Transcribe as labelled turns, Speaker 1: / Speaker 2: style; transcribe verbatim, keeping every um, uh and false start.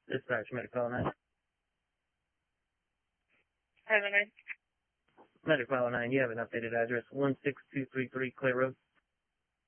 Speaker 1: Dispatch, Medic File nine.
Speaker 2: Five oh nine.
Speaker 1: Medic File nine, you have an updated address, one six two three three Clay Road.